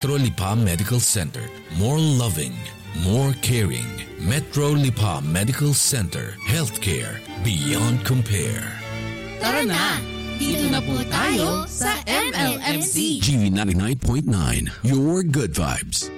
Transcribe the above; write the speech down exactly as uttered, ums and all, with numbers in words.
Metro Lipa Medical Center. More loving, more caring. Metro Lipa Medical Center. Healthcare beyond compare. Tara na! Dito na po tayo sa M L M C. G V ninety-nine point nine, your good vibes.